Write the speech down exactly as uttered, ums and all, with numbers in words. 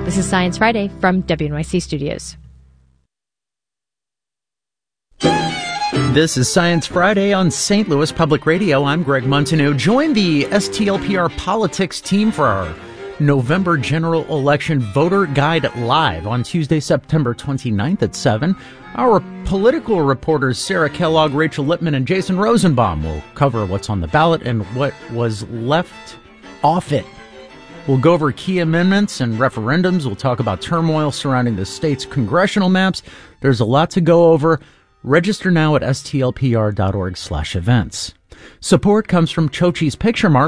This is Science Friday from W N Y C Studios. This is Science Friday on Saint Louis Public Radio. I'm Greg Montaneau. Join the S T L P R politics team for our November general election voter guide live on Tuesday, September twenty-ninth at seven. Our political reporters Sarah Kellogg, Rachel Lippman, and Jason Rosenbaum will cover what's on the ballot and what was left off it. We'll go over key amendments and referendums. We'll talk about turmoil surrounding the state's congressional maps. There's a lot to go over. Register now at S T L P R dot org slash events. Support comes from Chochi's Picture Mart.